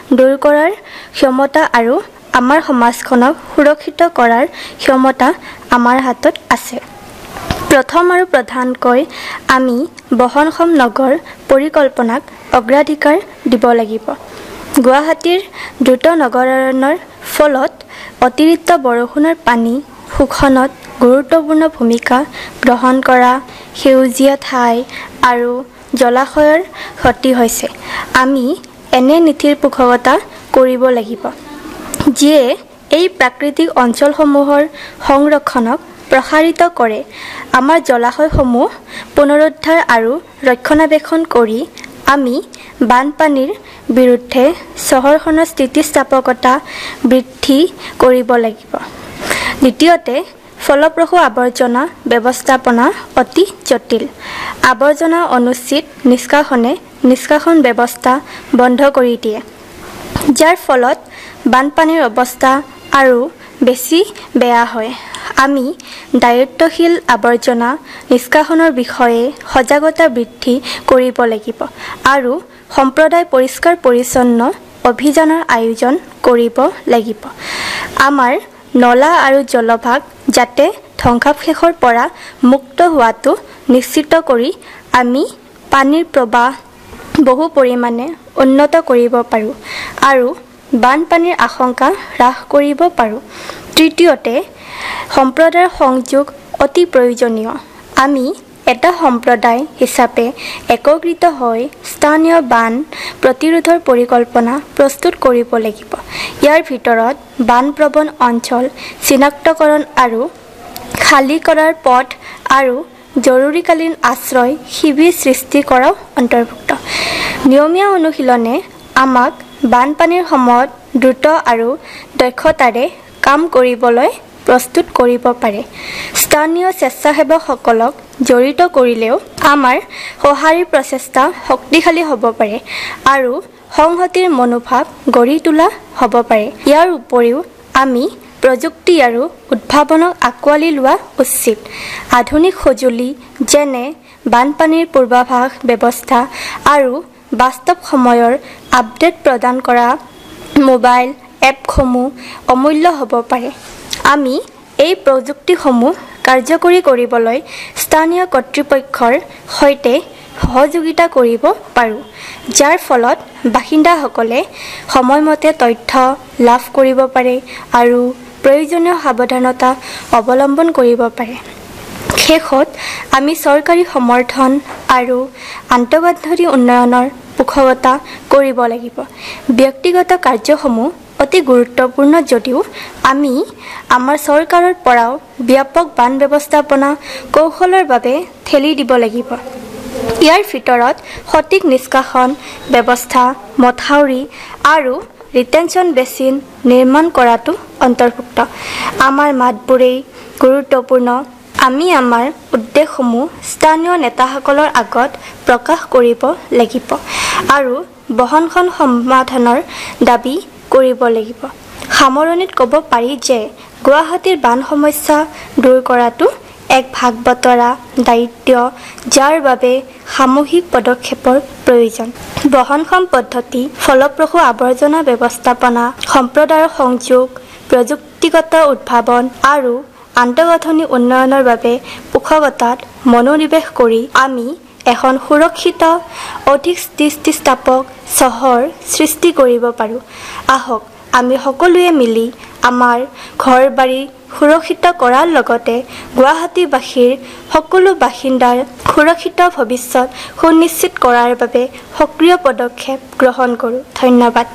দূৰ কৰাৰ ক্ষমতা আৰু আমাৰ সমাজখনক সুৰক্ষিত কৰাৰ ক্ষমতা আমাৰ হাতত আছে। প্ৰথম আৰু প্ৰধানকৈ আমি বহনক্ষম নগৰ পৰিকল্পনাক অগ্ৰাধিকাৰ দিব লাগিব। গুৱাহাটীৰ দ্ৰুত নগৰায়নৰ ফলত অতিৰিক্ত বৰষুণৰ পানী শোষণত গুৰুত্বপূৰ্ণ ভূমিকা গ্ৰহণ কৰা সেউজীয়া ঠাই আৰু জলাশয়ৰ ক্ষতি হৈছে। আমি এনে নীতিৰ পোষকতা কৰিব লাগিব, যিয়ে এই প্ৰাকৃতিক অঞ্চলসমূহৰ সংৰক্ষণক প্ৰসাৰিত কৰে। আমাৰ জলাশয়সমূহ পুনৰুদ্ধাৰ আৰু ৰক্ষণাবেক্ষণ কৰি আমি বানপানীৰ বিৰুদ্ধে চহৰখনৰ স্থিতিস্থাপকতা বৃদ্ধি কৰিব লাগিব। দ্বিতীয়তে, ফলপ্ৰসূ আৱৰ্জনা ব্যৱস্থাপনা অতি জটিল। আৱৰ্জনা অনুচিত নিষ্কাশনে নিষ্কাশন ব্যৱস্থা বন্ধ কৰি দিয়ে, যাৰ ফলত বানপানীৰ অৱস্থা আৰু বেছি বেয়া হয়। আমি দায়িত্বশীল আৱৰ্জনা নিষ্কাশনৰ বিষয়ে সজাগতা বৃদ্ধি কৰিব লাগিব আৰু সম্প্ৰদায় পৰিষ্কাৰ পৰিচ্ছন্ন অভিযানৰ আয়োজন কৰিব লাগিব। আমাৰ নলা আৰু জলভাগ যাতে ধ্বংসাৱশেষৰ পৰা মুক্ত হোৱাটো নিশ্চিত কৰি আমি পানীৰ প্ৰৱাহ বহু পৰিমাণে উন্নত কৰিব পাৰোঁ আৰু বানপানীৰ আশংকা হ্ৰাস কৰিব পাৰোঁ। তৃতীয়তে, সম্প্ৰদায়ৰ সংযোগ অতি প্ৰয়োজনীয়। আমি এটা সম্প্ৰদায় হিচাপে একত্ৰিত হৈ স্থানীয় বান প্ৰতিৰোধৰ পৰিকল্পনা প্ৰস্তুত কৰিব লাগিব। ইয়াৰ ভিতৰত বানপ্ৰৱণ অঞ্চল চিনাক্তকৰণ আৰু খালী কৰাৰ পথ আৰু জৰুৰীকালীন আশ্ৰয় শিবিৰ সৃষ্টি কৰাও অন্তৰ্ভুক্ত। নিয়মীয়া অনুশীলনে আমাক বানপানীৰ সময়ত দ্ৰুত আৰু দক্ষতাৰে কাম কৰিবলৈ প্ৰস্তুত কৰিব পাৰে। স্থানীয় স্বেচ্ছাসেৱকসকলক জড়িত কৰিলেও আমাৰ সঁহাৰি প্ৰচেষ্টা শক্তিশালী হ'ব পাৰে আৰু সংহতিৰ মনোভাৱ গঢ়ি তোলা হ'ব পাৰে। ইয়াৰ উপৰিও আমি প্ৰযুক্তি আৰু উদ্ভাৱনক আঁকোৱালি লোৱা উচিত। আধুনিক সঁজুলি যেনে বানপানীৰ পূৰ্বাভাস ব্যৱস্থা আৰু বাস্তৱ সময়ৰ আপডেট প্ৰদান কৰা মোবাইল এপসমূহ অমূল্য হ'ব পাৰে। আমি এই প্ৰযুক্তিসমূহ কাৰ্যকৰী কৰিবলৈ স্থানীয় কৰ্তৃপক্ষৰ সৈতে সহযোগিতা কৰিব পাৰোঁ, যাৰ ফলত বাসিন্দাসকলে সময়মতে তথ্য লাভ কৰিব পাৰে আৰু প্ৰয়োজনীয় সাৱধানতা অৱলম্বন কৰিব পাৰে। শেষত, আমি চৰকাৰী সমৰ্থন আৰু আন্তঃগাঁথনি উন্নয়নৰ পোষকতা কৰিব লাগিব। ব্যক্তিগত কাৰ্যসমূহ অতি গুৰুত্বপূৰ্ণ যদিও আমি আমাৰ চৰকাৰৰ পৰাও ব্যাপক বান ব্যৱস্থাপনা কৌশলৰ বাবে ঠেলি দিব লাগিব। ইয়াৰ ভিতৰত সঠিক নিষ্কাশন ব্যৱস্থা, মথাউৰি আৰু ৰিটেনশ্যন বেচিন নিৰ্মাণ কৰাটো অন্তৰ্ভুক্ত। আমাৰ মাতবোৰেই গুৰুত্বপূৰ্ণ। আমি আমাৰ উদ্দেশ্যসমূহ স্থানীয় নেতাসকলৰ আগত প্ৰকাশ কৰিব লাগিব আৰু বহনক্ষম সমাধানৰ দাবী কৰিব লাগিব। সামৰণিত ক'ব পাৰি যে গুৱাহাটীৰ বান সমস্যা দূৰ কৰাটো এক ভাগ বতৰা দায়িত্ব, যাৰ বাবে সামূহিক পদক্ষেপৰ প্ৰয়োজন। বহনক্ষম পদ্ধতি, ফলপ্ৰসূ আৱৰ্জনা ব্যৱস্থাপনা, সম্প্ৰদায়ৰ সংযোগ, প্ৰযুক্তিগত উদ্ভাৱন আৰু আন্তঃগাঁথনি উন্নয়নৰ বাবে পোষকতাত মনোনিৱেশ কৰি আমি এখন সুৰক্ষিত, অধিক স্থিতিস্থাপক চহৰ সৃষ্টি কৰিব পাৰোঁ। আহক আমি সকলোৱে মিলি আমাৰ ঘৰ-বাৰী সুৰক্ষিত কৰাৰ লগতে গুৱাহাটীবাসীৰ সকলো বাসিন্দাৰ সুৰক্ষিত ভৱিষ্যত সুনিশ্চিত কৰাৰ বাবে সক্ৰিয় পদক্ষেপ গ্ৰহণ কৰোঁ। ধন্যবাদ।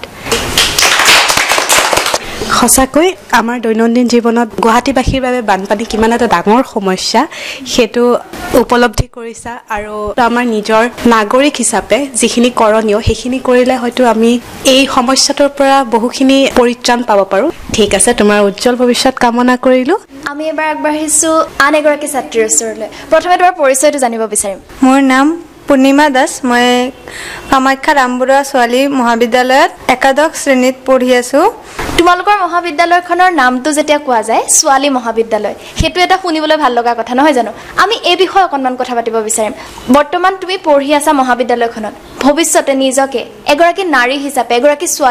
সঁচাকৈ আমাৰ দৈনন্দিন জীৱনত গুৱাহাটীবাসীৰ বাবে বানপানী কিমান এটা ডাঙৰ সমস্যা সেইটো উপলব্ধি কৰিছা আৰু আমাৰ নিজৰ নাগৰিক হিচাপে যিখিনি কৰণীয় সেইখিনি কৰিলে হয়তো আমি এই সমস্যাটোৰ পৰা বহুখিনি পৰিত্ৰাণ পাব পাৰোঁ। ঠিক আছে, তোমাৰ উজ্জ্বল ভৱিষ্যত কামনা কৰিলোঁ। আমি এবাৰ আগবাঢ়িছোঁ আন এগৰাকী ছাত্ৰীৰ ওচৰলৈ। প্ৰথমে তোমাৰ পৰিচয়টো জানিব বিচাৰিম। মোৰ নাম পূৰ্ণিমা দাস। মই কামাখ্যা ৰামবৰুৱা ছোৱালী মহাবিদ্যালয়ত একাদশ শ্ৰেণীত পঢ়ি আছোঁ। তোমালোকৰ মহাবিদ্যালয়খনৰ নামটো যেতিয়া কোৱা যায় ছোৱালী মহাবিদ্যালয়, সেইটো এটা শুনিবলৈ ভাল লগা কথা নহয় জানো? আমি এই বিষয়ে অকণমান কথা পাতিব বিচাৰিম। বৰ্তমান তুমি পঢ়ি আছা মহাবিদ্যালয়খনত, ভৱিষ্যতে নিজকে এগৰাকী নাৰী হিচাপে, এগৰাকী ছোৱালী